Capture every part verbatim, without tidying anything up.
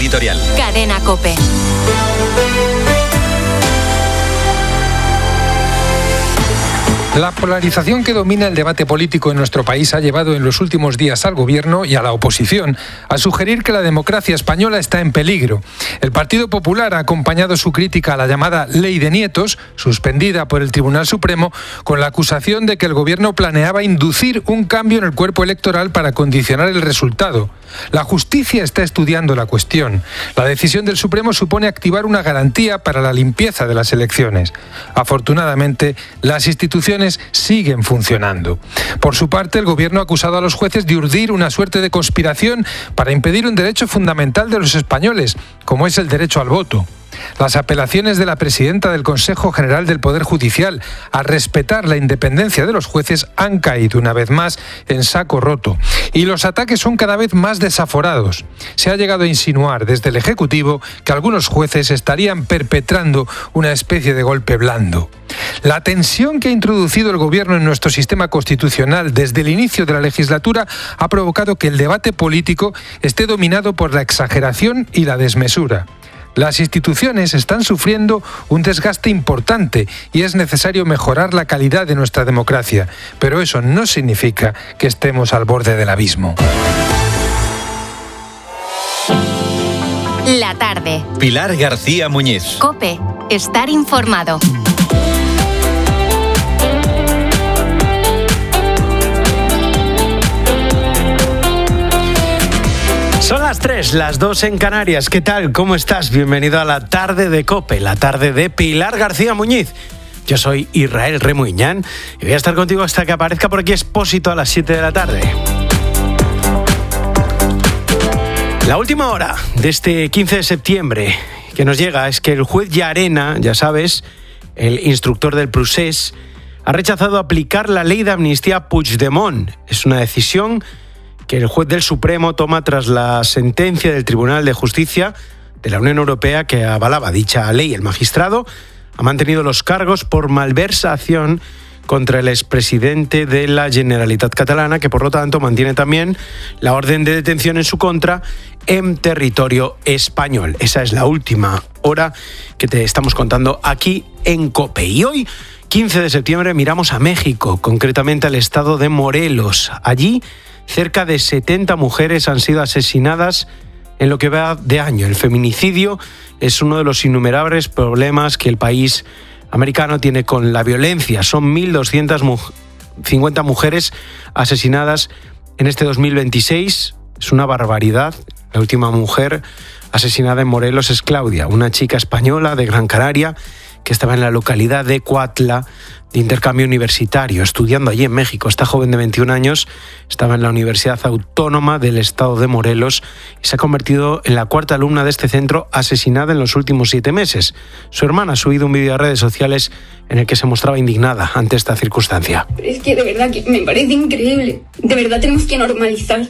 editorial. Cadena COPE. La polarización que domina el debate político en nuestro país ha llevado en los últimos días al gobierno y a la oposición a sugerir que la democracia española está en peligro. El Partido Popular ha acompañado su crítica a la llamada Ley de Nietos, suspendida por el Tribunal Supremo, con la acusación de que el gobierno planeaba inducir un cambio en el cuerpo electoral para condicionar el resultado. La justicia está estudiando la cuestión. La decisión del Supremo supone activar una garantía para la limpieza de las elecciones. Afortunadamente, las instituciones siguen funcionando. Por su parte, el gobierno ha acusado a los jueces de urdir una suerte de conspiración para impedir un derecho fundamental de los españoles, como es el derecho al voto. Las apelaciones de la presidenta del Consejo General del Poder Judicial a respetar la independencia de los jueces han caído una vez más en saco roto y los ataques son cada vez más desaforados. Se ha llegado a insinuar desde el Ejecutivo que algunos jueces estarían perpetrando una especie de golpe blando. La tensión que ha introducido el gobierno en nuestro sistema constitucional desde el inicio de la legislatura ha provocado que el debate político esté dominado por la exageración y la desmesura. Las instituciones están sufriendo un desgaste importante y es necesario mejorar la calidad de nuestra democracia, pero eso no significa que estemos al borde del abismo. La tarde. Pilar García Muñiz. COPE. Estar informado. Son las tres, las dos en Canarias. ¿Qué tal? ¿Cómo estás? Bienvenido a la tarde de COPE, la tarde de Pilar García Muñiz. Yo soy Israel Remuñán y voy a estar contigo hasta que aparezca por aquí Expósito a las siete de la tarde. La última hora de este quince de septiembre que nos llega es que el juez Llarena, ya sabes, el instructor del procés, ha rechazado aplicar la ley de amnistía a Puigdemont. Es una decisión que el juez del Supremo toma tras la sentencia del Tribunal de Justicia de la Unión Europea que avalaba dicha ley. El magistrado ha mantenido los cargos por malversación contra el expresidente de la Generalitat Catalana, que por lo tanto mantiene también la orden de detención en su contra en territorio español. Esa es la última hora que te estamos contando aquí en COPE. Y hoy, quince de septiembre, miramos a México, concretamente al estado de Morelos. Allí, cerca de setenta mujeres han sido asesinadas en lo que va de año. El feminicidio es uno de los innumerables problemas que el país americano tiene con la violencia. Son mil doscientas cincuenta mujeres asesinadas en este dos mil veintiséis. Es una barbaridad. La última mujer asesinada en Morelos es Claudia, una chica española de Gran Canaria que estaba en la localidad de Cuautla de intercambio universitario, estudiando allí en México. Esta joven de veintiún años estaba en la Universidad Autónoma del Estado de Morelos y se ha convertido en la cuarta alumna de este centro asesinada en los últimos siete meses. Su hermana ha subido un vídeo a redes sociales en el que se mostraba indignada ante esta circunstancia. Es que de verdad que me parece increíble. De verdad tenemos que normalizar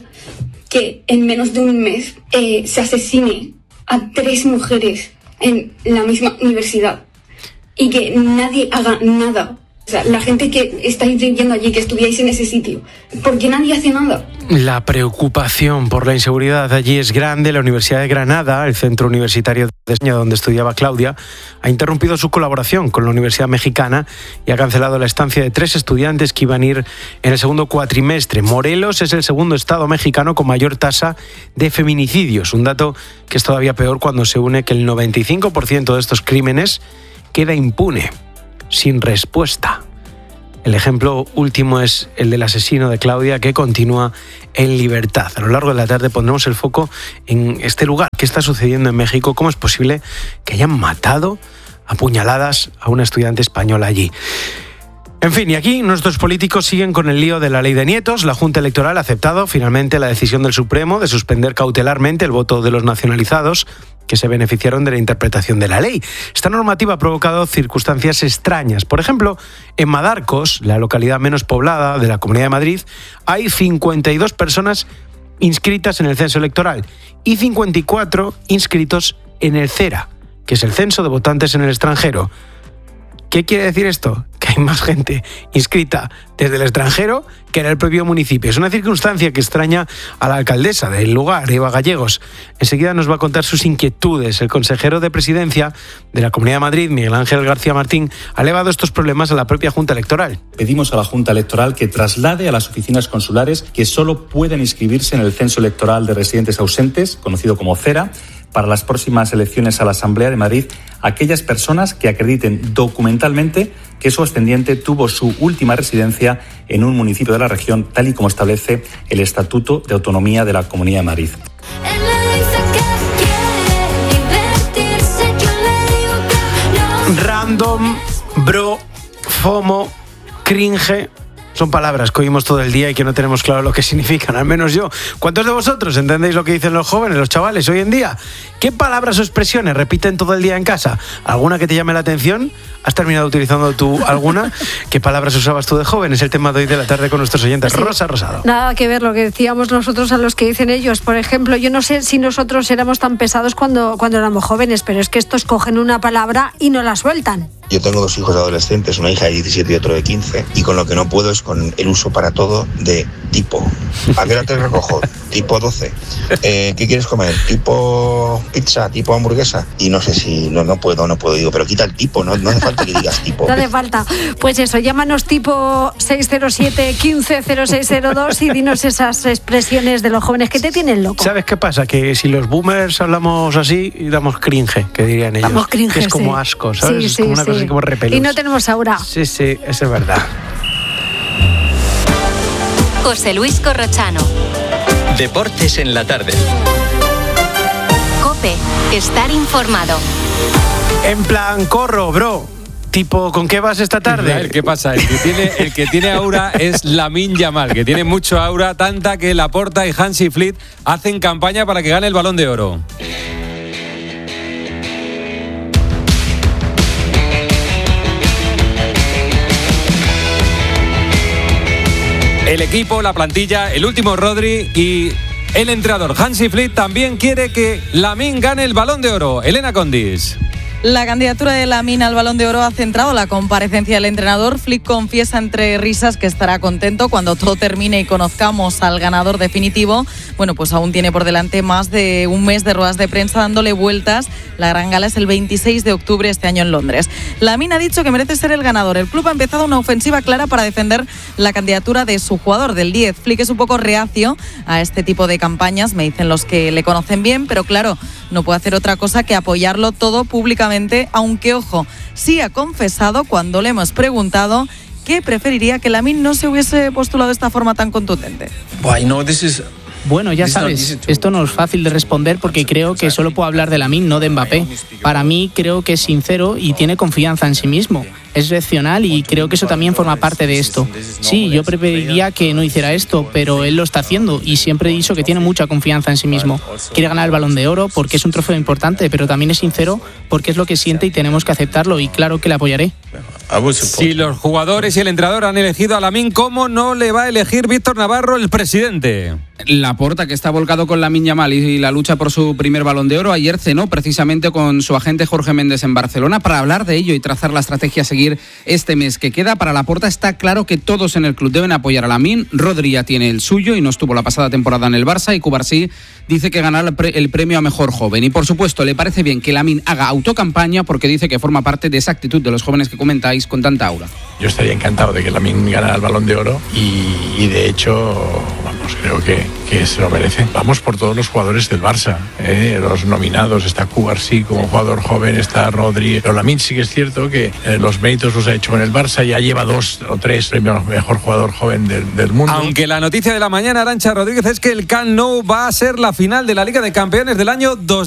que en menos de un mes eh, se asesine a tres mujeres en la misma universidad y que nadie haga nada. O sea, la gente que estáis viviendo allí, que estudiáis en ese sitio, ¿por qué nadie hace nada? La preocupación por la inseguridad allí es grande. La Universidad de Granada, el centro universitario de España donde estudiaba Claudia, ha interrumpido su colaboración con la Universidad Mexicana y ha cancelado la estancia de tres estudiantes que iban a ir en el segundo cuatrimestre. Morelos es el segundo estado mexicano con mayor tasa de feminicidios, un dato que es todavía peor cuando se une que el noventa y cinco por ciento de estos crímenes queda impune, sin respuesta. El ejemplo último es el del asesino de Claudia, que continúa en libertad. A lo largo de la tarde pondremos el foco en este lugar. ¿Qué está sucediendo en México? ¿Cómo es posible que hayan matado a puñaladas a una estudiante española allí? En fin, y aquí nuestros políticos siguen con el lío de la ley de Nietos. La Junta Electoral ha aceptado finalmente la decisión del Supremo de suspender cautelarmente el voto de los nacionalizados que se beneficiaron de la interpretación de la ley. Esta normativa ha provocado circunstancias extrañas. Por ejemplo, en Madarcos, la localidad menos poblada de la Comunidad de Madrid, hay cincuenta y dos personas inscritas en el censo electoral y cincuenta y cuatro inscritos en el CERA, que es el Censo de Votantes en el Extranjero. ¿Qué quiere decir esto? Que hay más gente inscrita desde el extranjero que en el propio municipio. Es una circunstancia que extraña a la alcaldesa del lugar, Eva Gallegos. Enseguida nos va a contar sus inquietudes. El consejero de Presidencia de la Comunidad de Madrid, Miguel Ángel García Martín, ha elevado estos problemas a la propia Junta Electoral. Pedimos a la Junta Electoral que traslade a las oficinas consulares que solo pueden inscribirse en el censo electoral de residentes ausentes, conocido como CERA, para las próximas elecciones a la Asamblea de Madrid, aquellas personas que acrediten documentalmente que su ascendiente tuvo su última residencia en un municipio de la región, tal y como establece el Estatuto de Autonomía de la Comunidad de Madrid. Random, bro, FOMO, cringe... Son palabras que oímos todo el día y que no tenemos claro lo que significan, al menos yo. ¿Cuántos de vosotros entendéis lo que dicen los jóvenes, los chavales, hoy en día? ¿Qué palabras o expresiones repiten todo el día en casa? ¿Alguna que te llame la atención? ¿Has terminado utilizando tú alguna? ¿Qué palabras usabas tú de joven? Es el tema de hoy de la tarde con nuestros oyentes. Sí. Rosa Rosado. Nada que ver lo que decíamos nosotros a los que dicen ellos. Por ejemplo, yo no sé si nosotros éramos tan pesados cuando, cuando éramos jóvenes, pero es que estos cogen una palabra y no la sueltan. Yo tengo dos hijos adolescentes, una hija de diecisiete y otro de quince, y con lo que no puedo es con el uso para todo de tipo. ¿A qué hora te recojo? Tipo doce. Eh, ¿Qué quieres comer? Tipo pizza, tipo hamburguesa. Y no sé si no, no puedo, no puedo. Digo, pero quita el tipo, no, no hace falta que digas tipo. No hace falta. Pues eso, llámanos tipo seis cero siete, quince cero seis cero dos y dinos esas expresiones de los jóvenes que te tienen loco. ¿Sabes qué pasa? Que si los boomers hablamos así, damos cringe, que dirían ellos. Damos cringe, que es como sí. asco, ¿sabes? Sí, es sí, como una sí. cosa así como repelús. Y no tenemos aura. Sí, sí, eso es verdad. José Luis Corrochano. Deportes en la tarde. COPE. Estar informado. En plan, corro, bro. Tipo, ¿con qué vas esta tarde? ¿Qué pasa? El que tiene, el que tiene aura es Lamine Yamal, que tiene mucho aura, tanta que Laporta y Hansi Flick hacen campaña para que gane el Balón de Oro. El equipo, la plantilla, el último Rodri y el entrenador Hansi Flick también quiere que Lamine gane el Balón de Oro. Elena Condis. La candidatura de Lamine al Balón de Oro ha centrado la comparecencia del entrenador. Flick confiesa entre risas que estará contento cuando todo termine y conozcamos al ganador definitivo. Bueno, pues aún tiene por delante más de un mes de ruedas de prensa dándole vueltas. La gran gala es el veintiséis de octubre este año en Londres. Lamine ha dicho que merece ser el ganador. El club ha empezado una ofensiva clara para defender la candidatura de su jugador, del diez. Flick es un poco reacio a este tipo de campañas, me dicen los que le conocen bien, pero claro, no puede hacer otra cosa que apoyarlo todo públicamente, aunque, ojo, sí ha confesado cuando le hemos preguntado que preferiría que Lamine no se hubiese postulado de esta forma tan contundente. Bueno, ya sabes, esto no es fácil de responder porque creo que solo puedo hablar de Lamine, no de Mbappé. Para mí creo que es sincero y tiene confianza en sí mismo. Es racional y creo que eso también forma parte de esto. Sí, yo preferiría que no hiciera esto, pero él lo está haciendo y siempre he dicho que tiene mucha confianza en sí mismo. Quiere ganar el Balón de Oro porque es un trofeo importante, pero también es sincero porque es lo que siente y tenemos que aceptarlo, y claro que le apoyaré. Si los jugadores y el entrenador han elegido a Lamine, ¿cómo no le va a elegir Víctor Navarro, el presidente? Laporta, que está volcado con Lamine Yamal y la lucha por su primer Balón de Oro, ayer cenó precisamente con su agente Jorge Méndez en Barcelona para hablar de ello y trazar la estrategia a seguir este mes que queda. Para Laporta está claro que todos en el club deben apoyar a Lamine. Rodri ya tiene el suyo y no estuvo la pasada temporada en el Barça, y Cubarsí dice que ganará el, pre- el premio a mejor joven. Y por supuesto le parece bien que Lamine haga autocampaña porque dice que forma parte de esa actitud de los jóvenes que comentáis con tanta aura. Yo estaría encantado de que Lamine ganara el Balón de Oro y, y de hecho, vamos, creo que, que se lo merece. Vamos por todos los jugadores del Barça, ¿eh? Los nominados, está Cubarsí como jugador joven, está Rodri, pero Lamine sí que es cierto que eh, los méritos los ha hecho en el Barça, ya lleva dos o tres premios mejor jugador joven del, del mundo. Aunque la noticia de la mañana, Arantxa Rodríguez, es que el Camp Nou va a ser la final de la Liga de Campeones del año dos mil